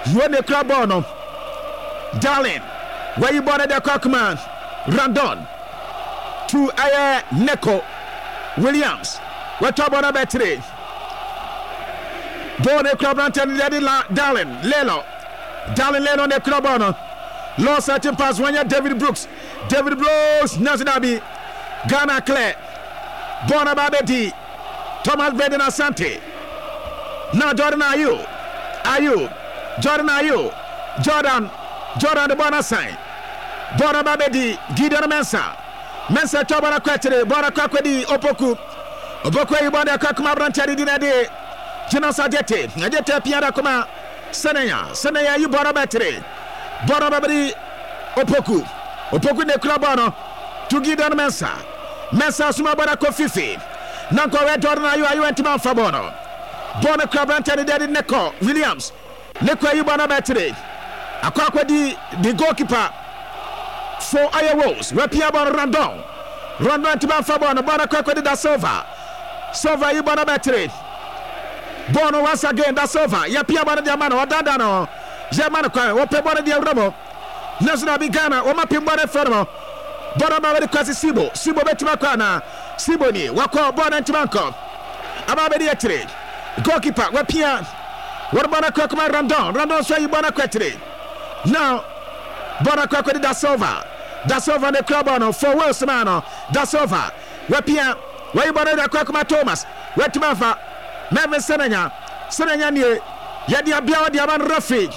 when the club on Darling where you born the cockman Randon to Neko Williams what top on a battery Born the club on Darling Lelo on the club on Low searching pass when you David Brooks Nazinabi Ghana Claire Bona Babedi Thomas Beden Asante now Jordan Ayu Jordan Ayu Jordan the Bona sign Bona Babedi Gideon Mensa Chobana Quetre Bona Kwakwedi Opoku Ibona Kakuma Brantari Dinade Jino Sajete Najete Piada Kuma Senaya you Bona Battery Bona Babedi Opoku ne Klabono to Gideon Mensa Sumabana Kofifi Nanko Red Jordan Ayu Antiman Fabono Bona Crabantani Daddy Neko Williams Neko Ibana Battery Akwa the goalkeeper for Aya Rose Rapia Bon Randon Antiman Fabono Bona Kwedi da Silva Ibana Battery Bono once again da Silva Yapia Bona Diamano Dadano Yamano Kwa Ope Bona Diamano National Bigana Oma Pimbana Formo Bona Mabedi Kwasi Sibo Betimakana Siboni Wako Bona Antimanko Ababedi Etre goalkeeper Wapia what about a Kwakuma Randon so you Bona Kwetri now Bona Kwakwedi da Silva the club on for Wilsonano da Silva Wapia where you Bona da Kwakuma Thomas Wetimafa Mevin Senanya Nye Yadia Biawa Diaman Rafi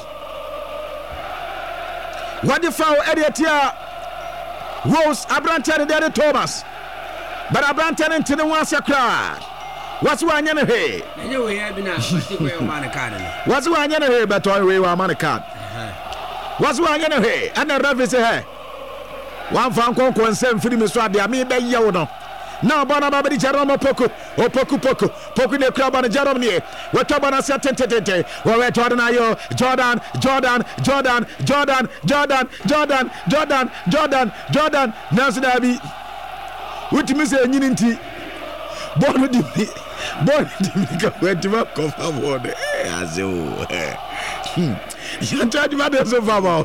what the foul Edietia Rose Abrantan and Thomas but Abrantan into the one sakra what's one yana hey anyway I been what's one yana hey but one way one man card what's one yana hey and the ref is hey one fan konko and same film is right there me be yawo now Bona Babedi Jerome Poku the club on Jerome ne what Bona Satente where Jordan Ayo Jordan Nasdabi what me say nyinti Bon di ka wet ma ko fa wode azo you try to so far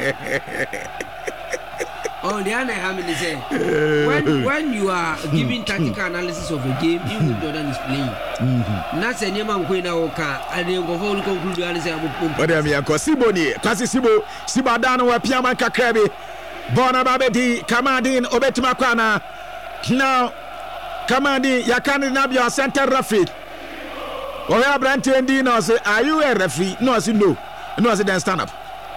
oh the other how say when you are giving tactical analysis of a game you will Jordan is playing na se nyema nko na wo ka ade go for conclude analysis am but am ya ko Siboni kwasi Sibada no wa piama kakrabe Bona Babedi Kamadin obetima kwana now Kamadi Yakani Nabia center referee. Or Branty and Dino say, are you a referee? No, I said no. No, I said then stand up.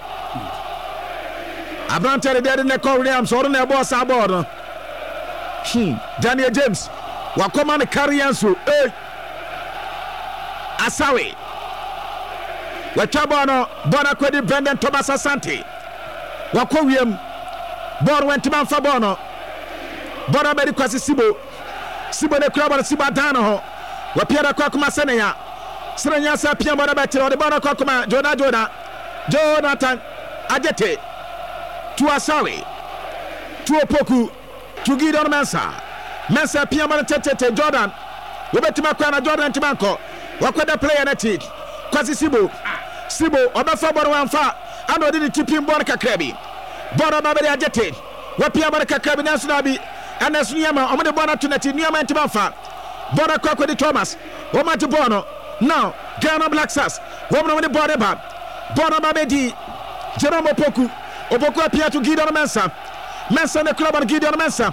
Abranty dead in the Williams or in the boss aboard. Daniel James. Wakoma carry answer. Asawi. Wachabano Bona Kwedi Brendan Thomas Asante. Wakowiam Bor went to Manfabono. Bona Bedi Kwasi Sibo de club on Sibadano ho. Wapiada Kwakuma Senenya sa pia Bona Battery or the Bona Kwakuma Jonathan Ajete to Asawi to Opoku to Gideon Mensa pia Bona Tete Jordan Webetima Jordan Timanko Wakweda player na tit Kwasi Sibo Obafa Bona Wanfa and odini tipim Bona Kakrebi Bona Babedi Ajete Wapia Bona Kakrebi Nansulabi and as Niama, I'm the Bona to Nati, Niama and Timafa, Bona Kwakodi Thomas, Woman to Bono, now Ghana Black Sass, Woman with the Bona Babedi, Jerome Opoku appear to Gideon Mensa the club and Gideon Mensa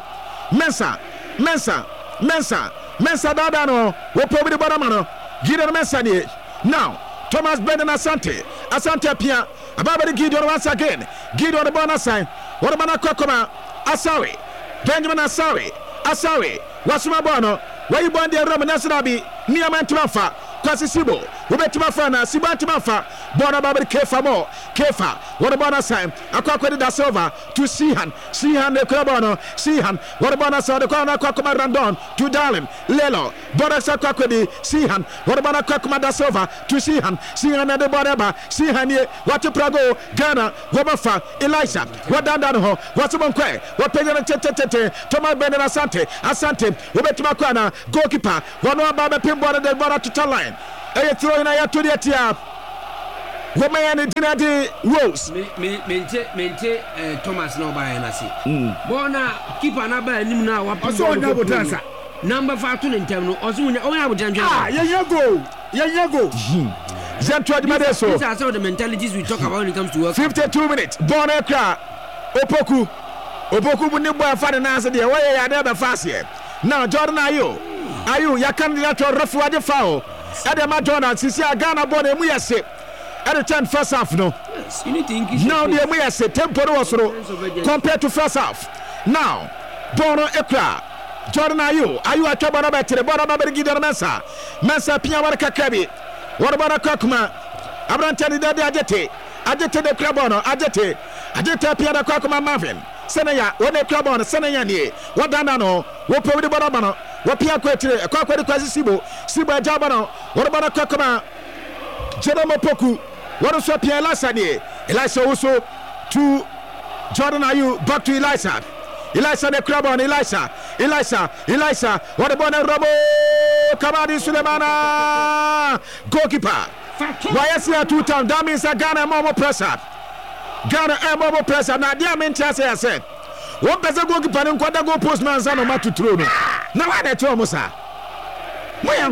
Dadano, Wopo the Bonamano, Gideon Mensa now Thomas Brendan Asante appear, Ababa Gideon once again, Gideon the Bona sign, what about Kwakoma, Asawi. Benjamin Asawi, Wasuma Bono, where you born the Roman Nasrabi, Niaman Timafa, Kwasi Sibo, Ubetimafana, Sibantimafa, Bona Babel Kefa, what about a sign, Aquaquedi da Silva, to Sihan the Clubono, what about a saw the corner Kwakuma Randon, to Darling, Lelo, Bonaxa Quaquedi, Sihan, what about a Kwakuma da Silva, to Sihan and the Bonaba, Sihan, what to Prago, Ghana, Womafa, Elisa, what Dandano, what's a Monque, what Pedro Tete, Thomas Brendan Asante, Ubetimakwana, goalkeeper, one Baba Pimbo, the Bona to line. Throw in a to the Tia. Woman Dinadi Rose. Mente Thomas no by Nasi. Bona keep an abba and now what number 5 to the terminal. Also, I would jump. Yago. These are some of the mentalities we talk about when it comes to work. 52 minutes. Bonekra Opoku Bunibwa Fadanasa, the way I never fast here. Now, Jordan, are you your candidate to referee the foul? Adama Jordan, since you are Ghana born and we are sick. At the time, first half, no. Yes, you need to now, the way I say, tempo also compared to first half. Now, Bono Ekra, Jordan, are you a trouble about the bottom of the Gideon Mensa? Mensa Piamaraka Kabi. What about a Kokuma? Abrantani Adete, Adete the Crabono, Adete Piana Kokuma Marvin. Senaya, when they club on Senayani, what Danano, what Podi Bonabano, what Pia Quetri, a Quaquet Quasibo, Siba Jabano, what about a Kokuma? Jerome Poku, what is your Pia Lasani? Elisa also to Jordan Ayu, back to Elisa. Elisa the club on Elisa, what about a Rabo? Kamadi Sulemana, goalkeeper. Why is here 2 times? That means a Ghana Momo presser. Ghana Momo presser. Now, dear men, I said, what does a goalkeeper and quite a goal postman son of Matu True? Now, I let you almost. Now,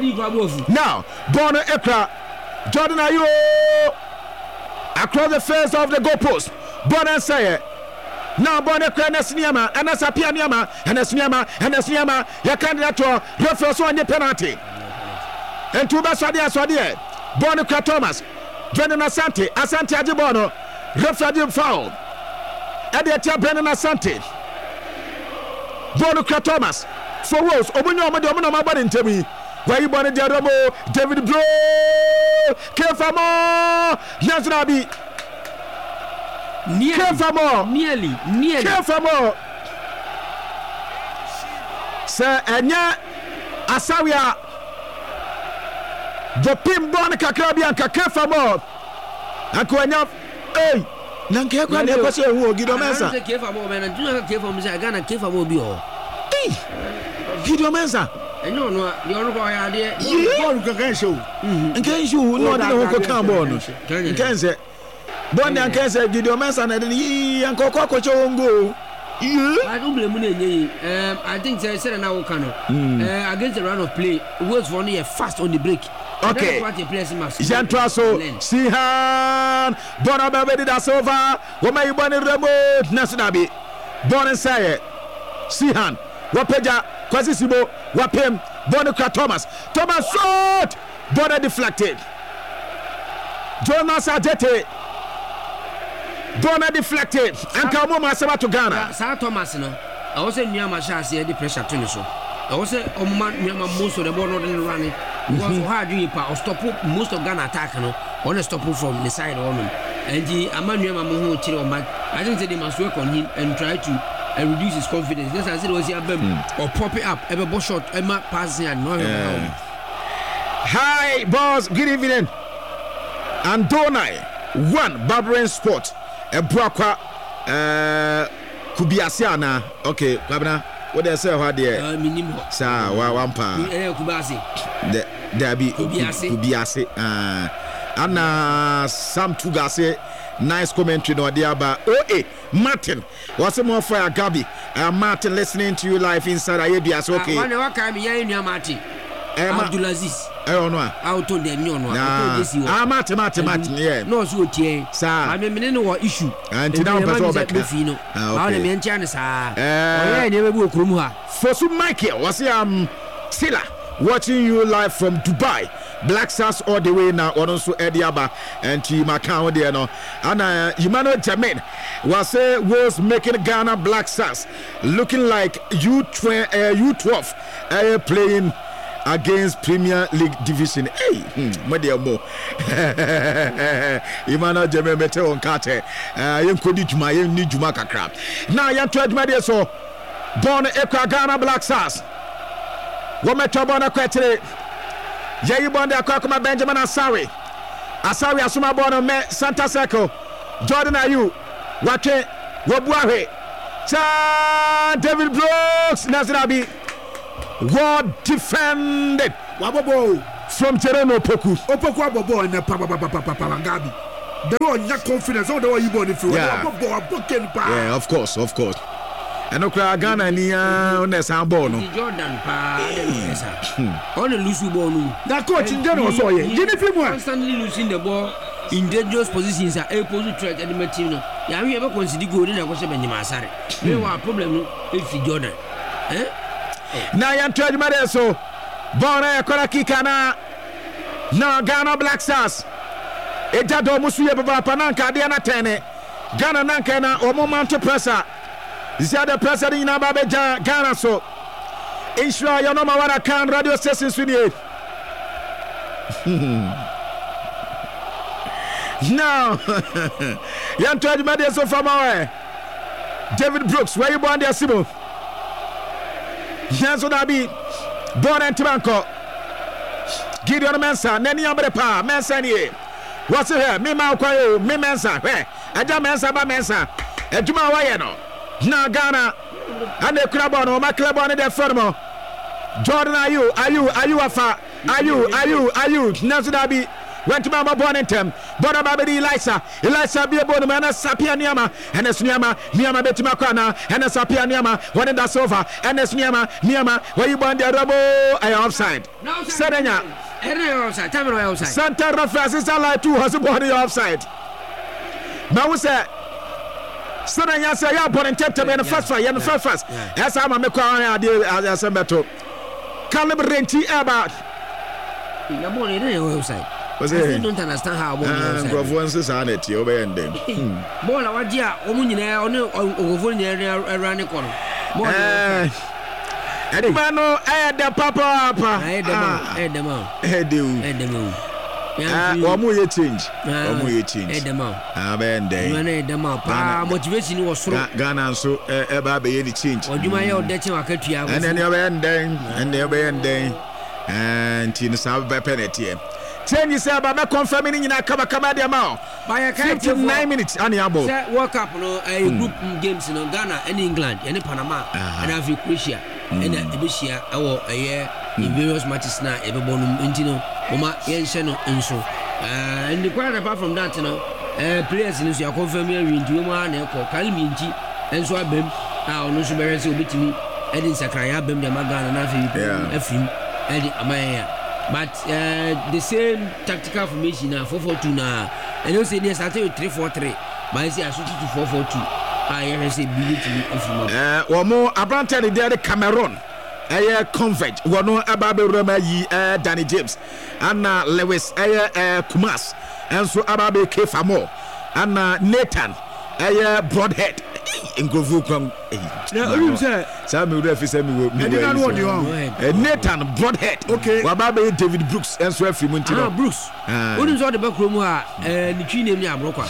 Bono Ekra, Jordan Ayo across the face of the goalpost. Bono say it. Now, Bonekra and Sniama, and Sapia Niama, and Sniama, your candidate to reference on the penalty. And two Swadia, Bonekra Thomas, Brendan Asante Ajibono, referee foul. Ediatia Brendan Asante, Bonekra Thomas, for Rose, Obuno Madomino Mabon to me. Where you born in David Bro, Kefamo, Yazrabi. Nearly. Careful. Sir, and ya Asawia the Pim Bonica Krabian Kakefamo. Aquanya, hey, Nanka, who give a mesa. And do not care for Miss Agana, Kefamo Bio. Give a mesa. And no, the honorable idea. You can show. And can you know who can born? Can say. Bonda Kesa Gideon Manson and Coco Chongo. I don't blame you. I think they said an hour canoe against the run of play. Words for near fast on the break. Okay, Jean Trasso, Sihan, Bonababedi da Sova, Womay Bonnie Remote, Nasanabi, Bon and Saye, Sihan, Wapeja, Quasisibo, Wapem, Bonica Thomas shot, Bona deflected. Jonas Adete. Bona deflected and come on myself to Ghana. Sir Thomas, no. I was in Yamasha, see the pressure to so. I was a most of the ball not running. Was hard or stop most of Ghana attack, no, on a stop from the side of him. And the Amanuel Mamu Chiroman, I think they must work on him and try to reduce his confidence. Just as it was here, or pop it up, ever ball shot, Emma passing and no. Hi, boss, good evening. And Donai, one Barbarian Sport. Ebrakwa Kubiasiana. Okay, Babna. What they say how there? Minimum. Sa wampa. Kubasi. There be Kubiasi. Anna Sam Tugase. Nice commentary no there about Martin. What's more for Gabi? Martin listening to you live inside Ayebias. Okay. What can be here, Martin? Abdulaziz. I don't know. Out on the new one. Martin, yeah. No, so tie. Sir, I mean, no issue. And now, Fino. I mention, sir. I never will come here. For some Michael, was Silla watching you live from Dubai. Black Stars all the way now, or also Ediaba and Macau there no. And Emmanuel Jamin was making Ghana Black Stars looking like U12 playing against Premier League division. Hey, Madia Mo. Emmanuel Jamin better on Kate. Kodi Juma, ni Juma Kakra. Now, you tried Madia so born Ekwa Ghana Black Stars. Wometobona Quetre. Jay Bonda Kokoma Benjamin Asawi Asuma Bono Me Santa Seco Jordan Ayu Wake Wabuahe David Brooks Nazirabi well defended Wabo from Jerome Opoku abobo na papa Gabi. They don't have confidence. All the way you born if you yeah, of course. And okra Ghana ni on the sambo no. Jordan pa on the loose ball no. That coach in general so yeah. Constantly losing the ball in dangerous positions are able to threat the team no. Ya we ever consider go na go se Benjamin Asare. We have problem no if Jordan. Na yan to admire so. Bona yakora kika na Ghana Black Stars. Eja do musu ye baba pananka de na tene. Ghana nanka na o moment pressure. This is the pressure in Ababeja Ghana so. Inshallah your number one can radio station swini. Now yan to admire so from away. David Brooks where you born there Simo. Yan so that be born in Tibanko. Gideon Mensah nani ambre pa Mensah ni. What's here? Me ma kwayo me Mensah. Aja Mensah ba Mensah. Ejuma wa ye no. Na Ghana and the club on my club on the firm. Jordan are you afa are you Nazo Dabi went to Mama Bonnentem Bona Babidi Elisa be a bon man Sapia Niama and as Niama Betimakana and as Sapia Niama one in the sofa and as Niama where you born the rubble I offside Sedenya Santa Rafa is like 2 has a body offside now say Sedenya say ya Bonnentem and the first as I'm a Mekwani Calibrate about I don't understand how on it over and then. Bola wajia omunyina ono ogofoni around the corner. Edmano the papa Edema. Omu ye change. Edema. Amen day. Edema. Pa motivation was so Ghana so eba be any change. Oduma ye odeche wakatua. And then you end day. And in South penalty. Change is about me confirming in a kama dia mao. By 59 minutes on the abo. World Cup no group games in Ghana and England and Panama and Africa Croatia and Abyssinia our year in various matches now everybody intino Oma Yensheno and so and the quite apart from that players in your confirming into one Kaliminti and so Abem no so beres obitimi and in Sakraya Bem the Magana and Film and Amaya. But the same tactical formation now 4-4-2 now. And you say they started with 3-4-3. But I say I switched to 4-4-2. I say believe to me if one more Abrantel there Cameroon. Convert. One more Ababe Roma Danny James. Anna Lewis Kumas. And so Ababe Kefamo. Anna Nathan Broadhead. Ngovu kwam Samuel Refi Samuel Nathan Broadhead okay Wababe David Brooks and so afi Montino Brooks wonu so de bakro mu a ni twi nem ni abrokwa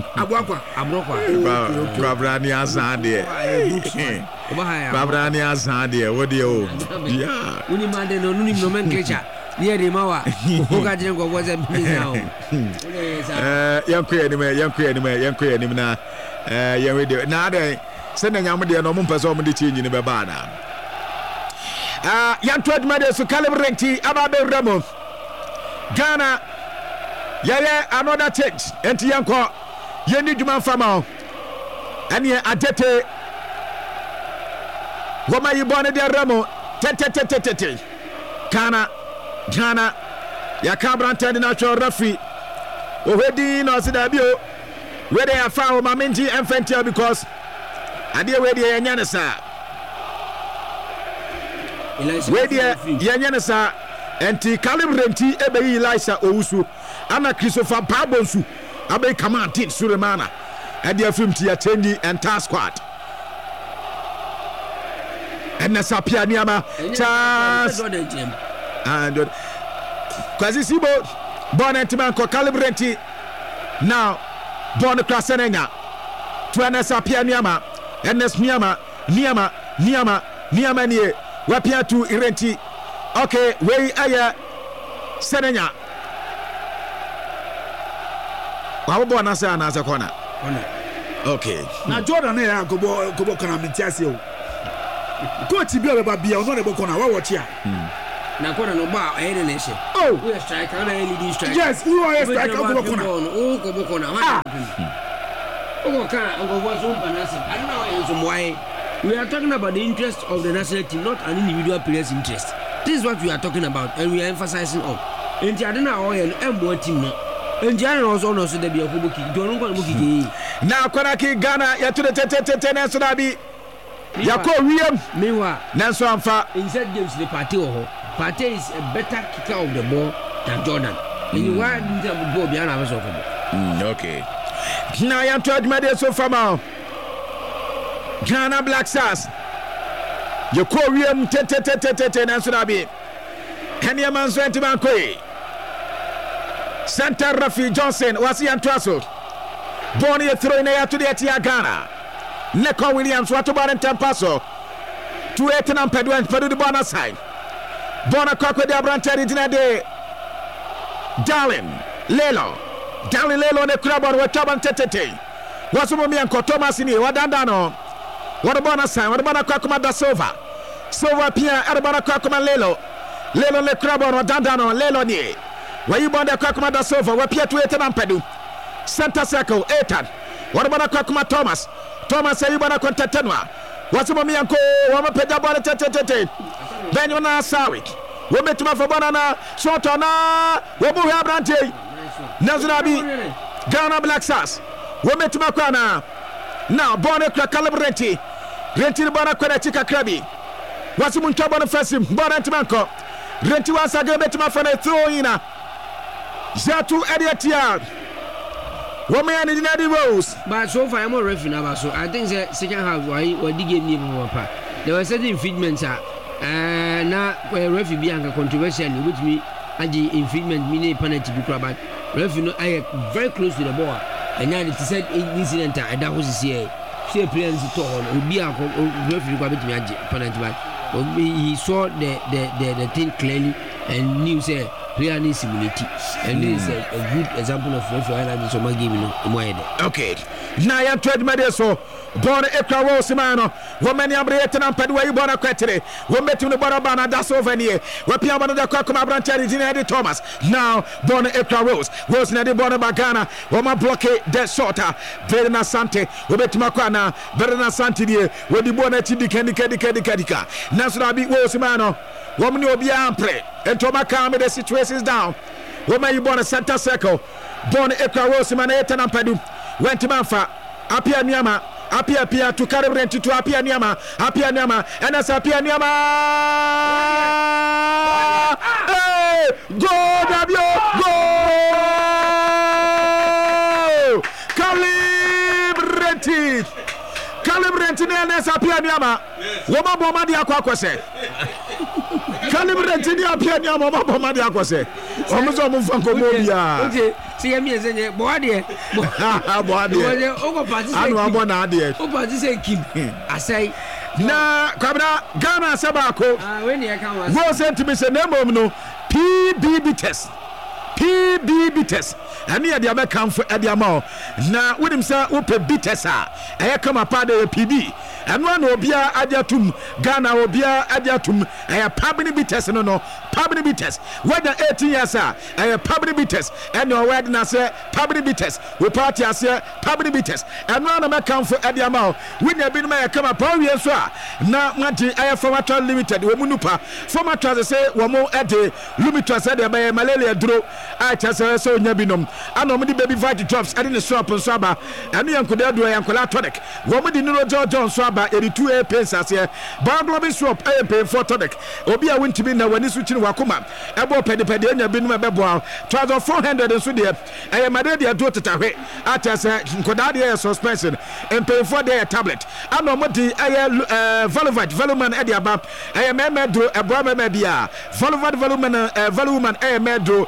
Babrani azade Babrani azade wo de o yeah woni mande no nim no menkecha near the Mawa, who got drink of was a now. Young queer, now they send a young man, no one person the change in the Babana. Young 12 medals to calibrate Ababe Ramo Ghana. Another change. And Yanko, you need to man from now. And ye adete. What may you born there, Ramo? Tete. Ghana, Yakabran Teddy natural referee. Already no Sidabio. Where they are found Maminji and Fentia because I dear where they are Yanasa. Where they are Yanasa and T. Calibrenti Ebe Elisa Ousu, Anna Christopher Pabonsu, Abe Kamantin Suremana, and their film Tia Tendi and Task Squad. And Nasapia Niama, Charles. And Quasisibo, Bonetimanco Calibrenti now, Bon Clasenga, Tuanasa Pianiama, Ernest Niama, Wapia to Irenti. Okay, where are Senenya? Wabonasa and as a corner. Okay. Now, Jordan, go Kanamitiasio. Go to be about Bia, not a Bocona, watch here. na corner no ba e ne nation we striker na leading striker yes who are striker go corner o go corner o can go was on panasa I don't know some why we are talking about the interest of the national team, not an individual player's interest. This is what we are talking about and we are emphasizing on enti ade na o ye no team no enti ade no so dey be akubuki don't go buki na kwanaki Ghana ya to the tete na so da bi Yako William mewa Nanso amfa inside games the party Partey is a better kicker of the ball than Jordan. And why didn't the ball be an okay. Now I am to admit so far now. Ghana Black Stars. Yako William tete Nanso da bi Kenya Manso Antibankoe Center Rafi Johnson was he Antwaso Bonnie throw in to the Etia Ghana Neko Williams what about in Tempaso 2-8 and Pedro Pedu the Bona side Bona Kokwe de Abranteri Dinade Darlin Lelo ne Krabon wa Taban Tete Wasumi and Thomas in here Wadandano what about a sign what about a Kokoma da Silva Pia Arabana Kokoma Lelo le Krabon wa Dandano Lelo ni where you born the Kokoma da Silva wa Pia 2-8 and Pedu center circle 8 what about a Kokoma Thomas say you bana kontatenwa wasumami yanko wama peja bala tete benyo na sawi wo metuma fo bana na short na wo bu abrante nazrabi Ghana Black Stars wo metuma kwa na bone kwa calibrate renti bana kwa tika krabi wasumu ntaba no fesim bana ntimanko renti wasa ga metuma fo na throw ina zatu ediatia woman in the Rose. But so far I'm more referee now. So I think the second half why the game never papa. There were certain infringements na referee be controversial which me and the infringement mean penalty be but referee no I very close to the ball and now it said incident that was here. Say players to on be a referee go me penalty but he saw the thing clearly and knew say player needs simility and this is a good example of referee and so game okay now you trade media so born ekra wo simano wo many abrete na padu wa ibona kwetere wo metu no bora bana that's over here wo pia bana da kwa kuma brantari Dinedi Thomas now born ekra Rose na de born Ghana wo ma block the shorter Verena Sante wo betima kwa na Verena Sante die wo di bona ti dikadika na so da bi wo simano wo mni obi ampre ento ma calm the situations down wo ma ibona center circle born ekra Rose man etana padu went manfa apia niama apia to carry rent to apia niama and as apia niama hey go Dabio go calibrate and as apia niama woma boma dia kwakwose calibrate dia apia niama woma boma dia kwakwose omuzo mfanko mobia okay see me say boade anu abona ade o party kim asai na kwabra Ghana sabako when you can was go sent me say name no PBB test and near the American for Ediamo. Now, with him, sir, Upe Bitesa, I come up at the PB, and one Obia Adiatum, Ghana Obia Adiatum, I have Pabini Bites, no, Pabini Bites, whether 18 years, I have Pabini Bites, and no wedding, I say Pabini Bites, we party, I say Pabini Bites, and one American for Ediamo, when you been my come up, oh, yes, sir. Now, Manti, I have Formator Limited, Womunupa, Formator say, Wamo at the Lumitas, by Malaria Drew. I just so Nabinum. I know many baby fight drops. I didn't swap on Swaba. And you could do a Yankola tonic. Woman did not John Swaba, 82 air pesos here. Bangladesh swap air pay for tonic. Obia went to be now when he's switching Wakuma. Abo Pedipediana bin my bebo. 1,400 and so dear. I am a dear daughter. I just Kodadia suspension and pay for their tablet. I know what the Volovat, Voluman Ediaba. I am a medro, a Brahma media. Volovat, Voluman, Voluman, a medro.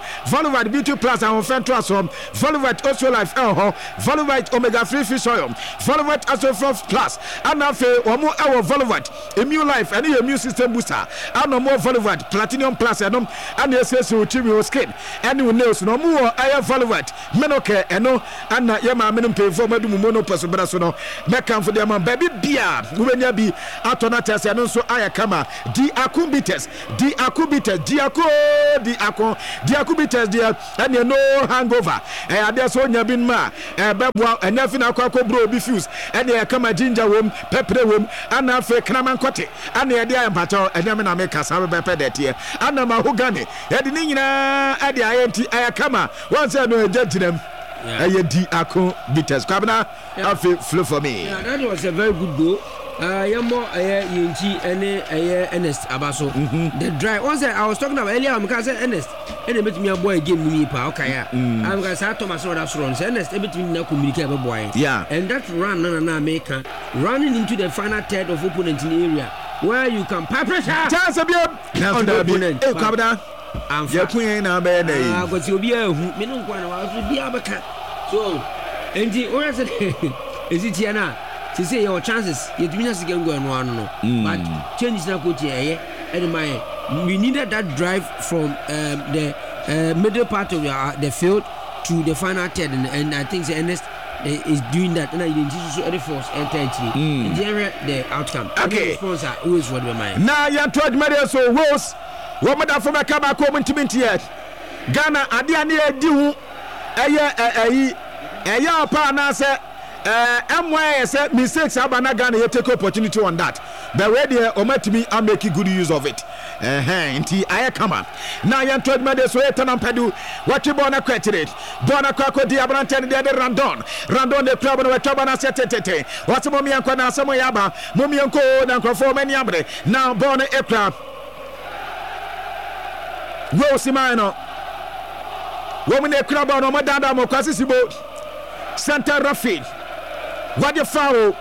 Volivite Beauty Plus and Fentrasom, Volivite Oso Life Elho, Volivite Omega 3 Fish Oil, Volivite Asofrost Plus, and now for more our Volivite Immune Life and your immune system booster, and no more Volivite Platinum Plus and yes, Chimio skin, and you know, no more I have Volivite, Menoke, and no, and Yama Minum pay for Mono Person, but so no, Mekam for them, baby beer, when you be Atonatas and also Ayakama, the Acubites, the Acubites, the Acubites, dear, and you know hangover, and there's one Yabin Ma, Babwa, and nothing Aquaco bro diffuse, and they come a ginger room, pepper room, and now for Kraman Kotti, and the idea battle, and Yamina make us have a pepper that year, and the Mahogany, and the Nina, and the IMT Ayakama, once I know a gentleman. The Acubites, Cabana, I flew for me. That was a very good goal. Yamo Yinchi and Ernest Abaso. The drive. Once I was talking about earlier, I'm going to say Ernest. And they met me a boy game me pa okay. I'm going to say Thomas Rodas runs. Ernest between now communicate boy. Yeah. And that run na make running into the final third of opponent in the area where you can pressure. Chance of your opponent. Hey, Cabana. I'm your queen now, baby. But you'll be a minimum one of be a so, and the owner said, is it here now? To say your chances, you do not get going on, but change is not good here. And we needed that drive from the middle part of the field to the final third, and I think the Ernest is doing that, and I didn't use any force and the outcome. Okay, sponsor who is what we mind. Now you are told Mario so Rose, what matter from a cabin coming to me yet? Ghana, I didn't do a year partner said. MYS mistakes Abana Ghana you take opportunity on that. But where they omit me I'm making good use of it. Inti I come on. Now you told me this way Tanam Pedu. What you bona credited. Bona Kwako Diabrantan the other Randon the club and Tabana Setete. What's Mommy and Kona Samoyaba, Mommy and Co and Conform and Yabre. Now Bona Epra Rosimano. Woman a club on Madame Mokasisibo Santa Rafi. What the foul?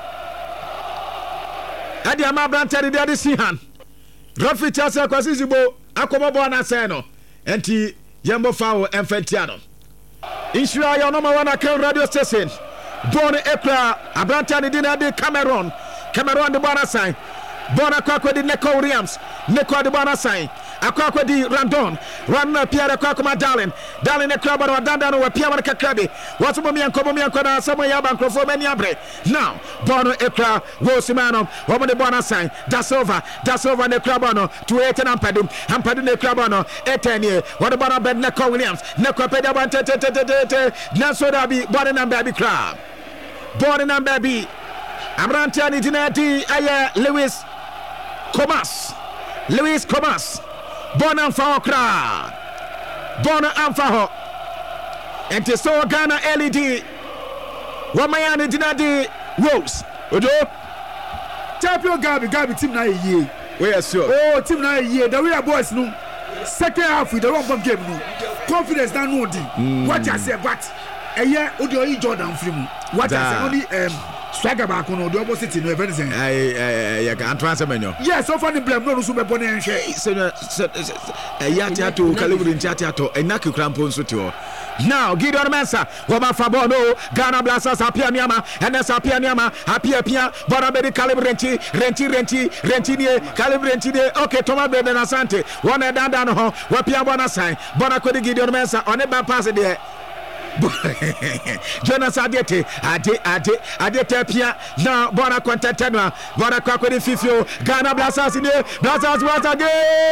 Adi Amabrantan the other Sihan. Rafi Chasa Quasibo, Acomabona Seno, Enti Yambo Fowl and Fentiano. Insure your number one account radio station. Born Epra, Abrantani dinner de Cameron the Bonasai. Bona Quaco di Neko Williams, Neko the Bonasai. Aquaco di Randon, Run Pierre Quacoma Darling the club or Dandano or Pierre Cacabi. What's Momian Comomian Samoya Banco for Meniabre. Now, Bono Epra, Rosimano, Woman the Bonasai, that's over the clubano to 8 and Ampadum the clubano, 8 year. What about Ben Neko Williams, Neko Pedabante, Nasodabi, Born and Baby Club. Born and Baby. Abrantani Dinati, Aya Lewis Comas. Bona Fawkra Bona Amfaho and to so Ghana LED Wamayani Dinadi Rose Odo Champion Gabi team na ye. We are sure. Oh, team na ye. The way boys no. Second half with the one game no. Confidence na no di. What I say but eye Odio Jordan film. What I say only swagger back on the opposite no event saying. I can't transfer menu. Yes, so far the blame no so be born and share. So yati to Calibri in Chatiato and Naku Crampon Suto. Now Gideon Mensa, Wama Fabono, Ghana Blasters, Apia Niama, and then Sapia Niama, Apia Pia, Bonabedi Calibrenti, Rentini, Calibrenti, okay, Thomas Beden Asante, one and Dandano, Wapia Bonasai, Bonacodi Gideon Mensa, on a bad pass there. Jonas Adete, Adete Pia, now Bona Quantatana, Bona Quacodi Fifio, Ghana Blasters in there, Blasters once again,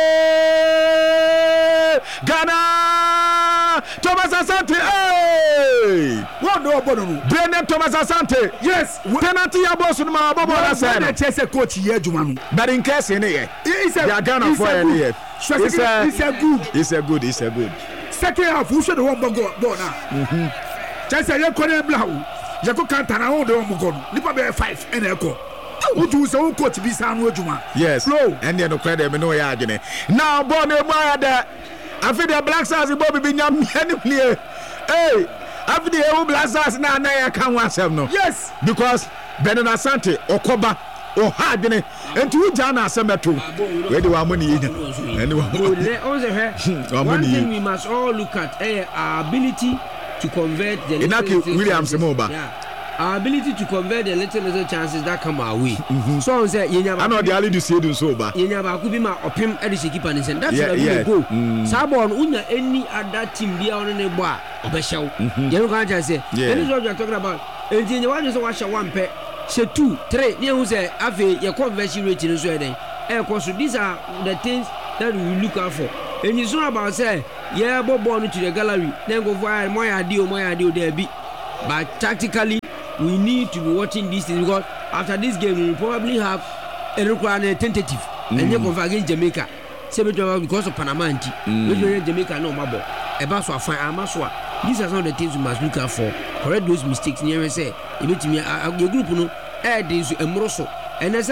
Ghana, Thomas Asante, hey! What no Bono? Brennan Thomas Asante, yes, penalty abosun ma Bobo Asante, Chess coach here, Jumanu, but in case in here, it's a Ghana for any. It's a good. Second half, who should the one go now? Just a young Colonel Blau, Jaco Cantana, all the Omogon, Lipa 5 and Echo. Who do so coach be San Rojuma? Yes, no, and then no credit, no agony. Now, Bonnie, I feel the Black Stars in Bobby Binyam, hey, after the old Black Stars now, I can't watch them, no. Yes, because Benin Asante, Okoba, o ha adwene enti wo gya na asemeto we de wa mo ne yenya ene wa one thing we must all look at our ability to convert the Inaki Williams Moba. Our ability to convert the little chances that come our way. So on say yenya I know the ali do say do so ba. Yenya ba ku bi ma opim e de keeper ni say that's where we go. Sabon unya any other team bia on ne bo a obehyew. You can just say that is what you are talking about. And yenya wa just wa one pair, say 2, 3. Ne hu say afi your conversion rate ni so e den. So these are the things that we look out for. And it's not about say yeah born to the gallery then go for more idea there be. But tactically we need to be watching these things because after this game we will probably have a tentative and you go against Jamaica. Because of Panama and Jamaica no mabo. About so fine amaswa. These are some of the things we must look out for. Correct those mistakes. Never say you meet me your group no this Moroso and as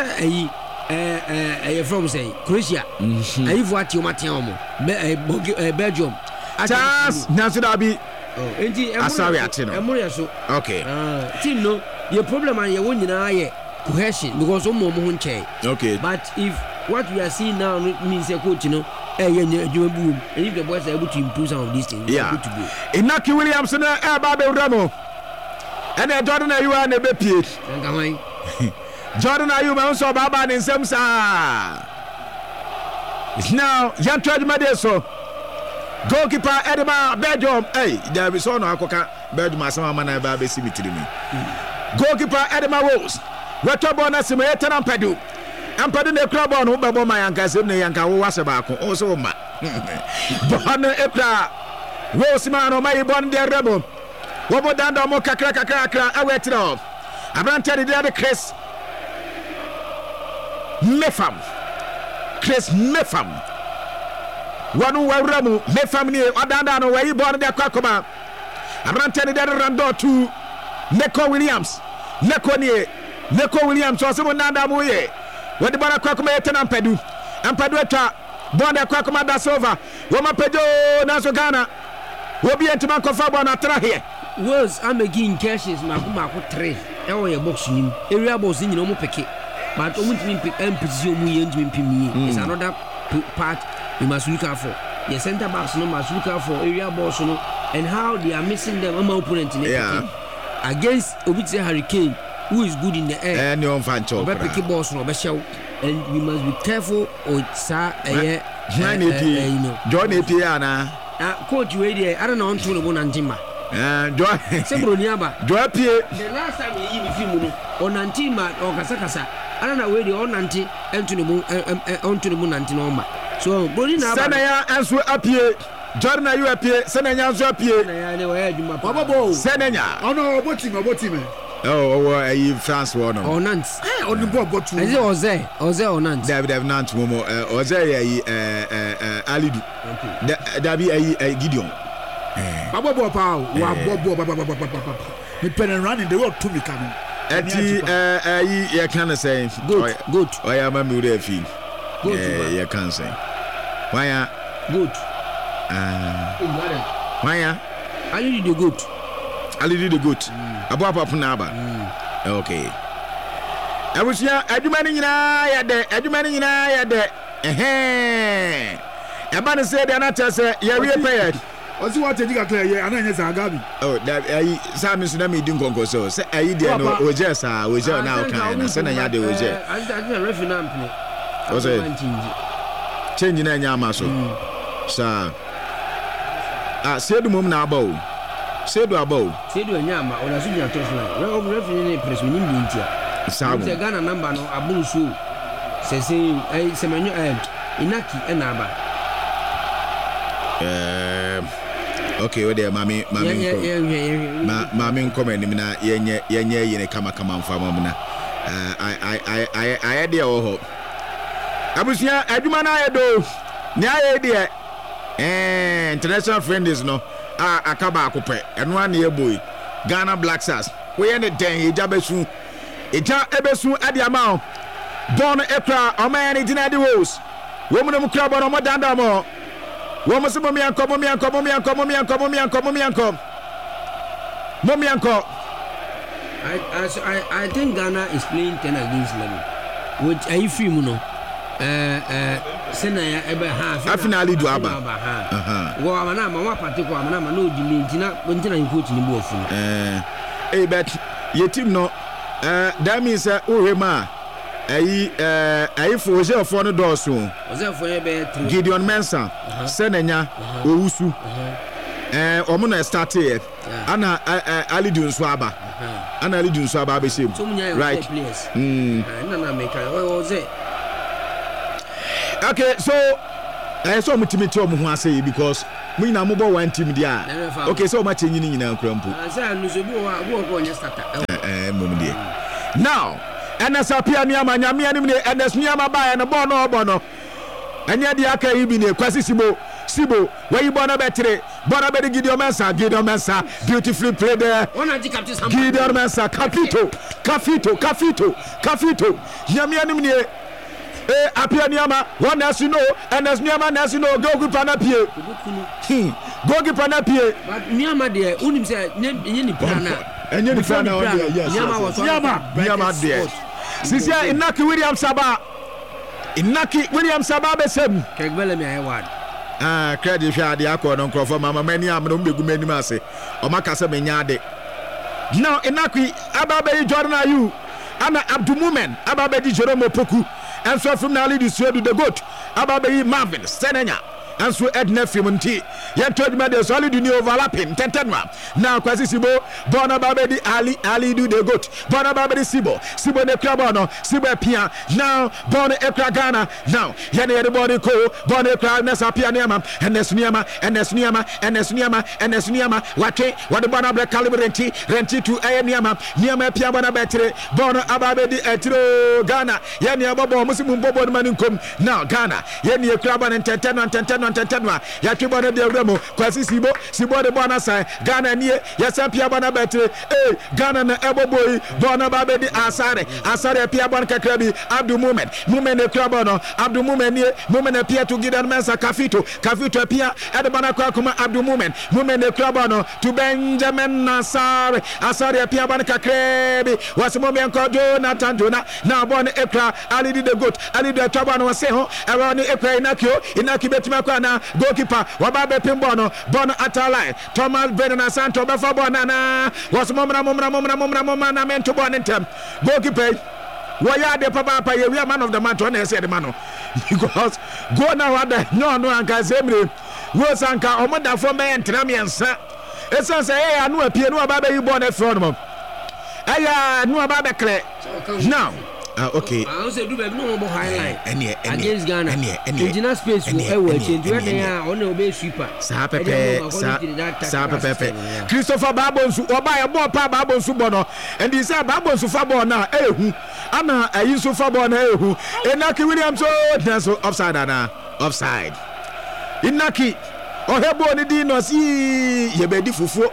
from say Croatia. I what you Matiamo Belgium. Charles Nazudabi. Sorry, okay. Team no, your problem and your winning cohesion because of more okay. But if what we are seeing now means a coach, you boom, and if the boys are able to improve some of these things, yeah. Inaki Williamson, Babe Ramo, and Jordan, you are a baby. Jordan, are you also Baba and Samsa? Now, young Madeso. Goalkeeper Edema Belgium. Hey, there is no Akoka Belgium. Some man I be cemetery me. Goalkeeper Edema Rose. Retobona Simeta and Pedu. And Pedu the club on Ubabo my uncle's name Yanka Wasabako. Also ma. Bonne Epla. Roseman or my born der rebel. Wobo Danda Moka Krakakra. I wait it off. I ran tell the other Chris Mefam. Chris Mefam. One way Ramu, me family, Adana, where you born their Kakoma. I'm not telling that Rando to Neko Williams, Neko Williams, or someone Nanda Moye. What the Bana Kakoma and Pedu, and Padueta, born their Kakoma that's over. Woma Pedo, Nasogana, will be into Manco Fabana Trahe. Was I'm again cashes, Makuma 3. Ewa ya box him, area boss in no peke. But only pick MPC, is another part. We must look out for the centre backs. No must look out for area balls. No, and how they are missing them. I'm opponent in the against Obitse Hurricane, who is good in the air. And your fan chop. And we must be careful. Or sir, you know, John Epiana. Coach, you I don't know on to the one and Timba. Joy Sebroniaba. Joy Pierre. The last time we even on Antima or Casacasa. I don't know where the on Anti and to the moon onto the moon Antinoma. So, Senaya answer up here. Jordan, you appear. Senaya answer up here. Senaya. Oh no, what team? Oh, you France one. Oh, Nance. On the board, but is it Oze or Nance? David have Nance, Momo, Oze, Alidu. Dabi a Gideon. Baba Pow, the pen and running the road to me coming. You can say, good. I am a mood fee. Good, you can say. Why good? Why I did the good. I did the good. Above Naba. Okay. I was here. Edumaning in I had there. A man said, and I just said, you're repaired. What's what you got clear? And then Gabi. Oh, that Simon Sunami didn't go so. Say, I didn't know, or just, was now kind of sending out the way. I didn't refinance. Was it changing any muscle? Sir, said the moment now, bow. Said to a bow. Said to a yama or a senior toast. Well, referee press we need India. Sam, the Ghana number no Abusu. Says, I say, Inaki and Abba. Okay, well, there, mammy, comment him now. Yenye, come from Mamma. I had the hope. I was here, Adumana do. Nya idea. International friend is no. Akaba Coupe, and 1 year boy. Ghana Black Stars. We end it 10 Jabesu. Ebesu at the amount. Born Ekra, a man in the Rose. Woman of Club on Madame. Woman, Momianko. I think Ghana is playing 10 against 11. with a film no sena ebe ha finally do aba wo amana ma wa particular amana ma no di ntina in coach ni bo fu but your team no that means ohema ayi for no doso Gideon Mensah senenya owusu omo na start here ana Ali Dunso aba ana Ali Dunso aba be shame right na make okay so so mutimiti omo ho ase because we na mo one team dia okay so ma change ni nyina nkrampo now NSAPia ni ama nyame anim ne NS ni ama ba na bo no anya dia aka yi bi ne kwasi sibo where you born betre born be Gideon Mensah beautifully played there Gideon Mensah Kafito nyame anim ne apia ni ama one as you know NS ni ama na you know goalkeeper na pie but ni ama de unim say nye ni plana enye ni plana on there yes ni ama there sisia Inaki Williams Saba be sem kegbele mi ayewad credit hwa de akọ no nkrofo mama mani am no mbegu mani ma ase o maka se menya ade now Inaki ababe Jordan Ayew ana Abdulmumen ababe di Jerome Opoku and so from Nali di Suedu the goat ababe Marvin Senenya and so Edna Fimonti ye told me the solid new overlapping tentenwa now kwasi sibo bona babedi Ali do the goat bona babedi sibo ne krabono sibo pia now bona ekra Ghana now yene the body ko bona ekra NSAPia niama NS wate what bona black caliber renti to niama pia bona betre bona ababedi etro Ghana yene abobo musimu bobo maninkom now Ghana yene ekra bona tentenwa ya kibona de remo kwasi sibo de bona sai Ghana nie ya sampia bona betre Ghana na eboboy bona babedi asare pia bona kakrabi Abdulmumen e krabono Abdulmumen nie Mumen pia to Gideon Mensah Kafito pia ede bona kwa kuma Abdulmumen e krabono to Benjamin asare pia bona kakrabi wasimomi enko Jonathan na bona ekra Ali the goat Ali the trabono wase ho ewa ni ekra Inaki betima kwa na goalkeeper wababe pimbo no bono atalai Thomas Benana Santo befa bona na was momra na mento bona ntem goalkeeper waya de papa ye we man of the match on say the man because go now ada no anka semre wo sanka omoda fo me entra miensa esan say anu apie no ababe yi bona front mo aya no ababe kle now okay. I also do no more highlight. Against Ghana. Engineer space for ewe change where they are on the sweeper. Sa pepe. Christopher Babonsu oba ya bo pa Babonsu bono. And he say Babonsu fa bo na ehu. Ana ayiso fa bo na ehu. Inaki Williams so offside na. Offside. Inaki ohebo ni di no si ye bedi fufuo.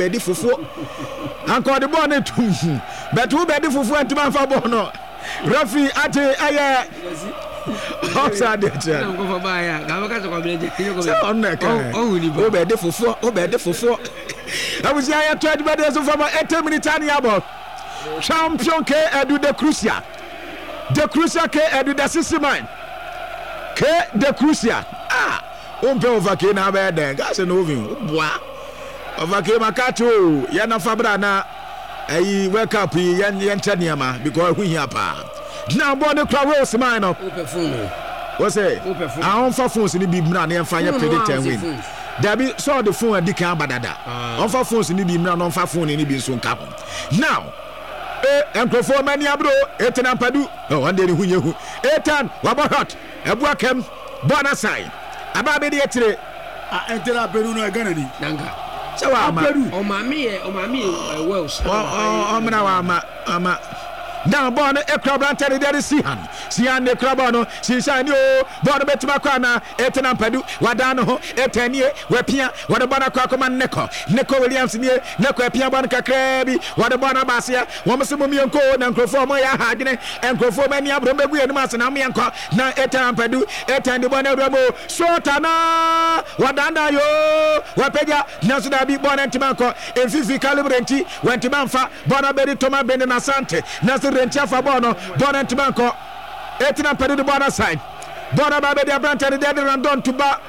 Anko de bo na tum. But who bedi fufuo antima fa bo no. Rafi ate aya offside there. Go for baya. Ga ka so ko so on na ka. Obede fufuo. I was here 20 minutes for 8 minutes and about. Champion K Edu de Crucia. De Crucia K Edu de Sisiman. K de Crucia. Umpe over K na be den. Ga se no vin. Boa. Over K makato. Ya na fabra na ayi wake up yan niama because who here pa now born the crowds mine up what's say on for phones ni bi mra na fanya predict and win there be saw the phone di kan badada on for phones ni bi mra no fa phone ni bi so nka now enkrofo mani abro etan padu one day hu yehu etan wabahot ebuakem bona sai ababe de etire entera beru no Ghana ni nanga o mami Welsh ama now born a crab and tell there is Sihan the crabano she shine you born betima kwana etenam padu wadano etenie wepia wada bana kwa koma neko Williams nie neko epia bana kakrebi wada bana basia womsemo mienko na nkrofo mo ya hadine enkrofo mani abro begu enu masena mienko na etenam padu etende bana remo shotana wadanda yo wapeja naso da bi bana ntimanko enfifi calibrenti wentimanfa bana beri toma bende na sante naso rentia fa bono bona ntimanko Etina Padu the border side. Border Baby the Branta the dead and done to ba.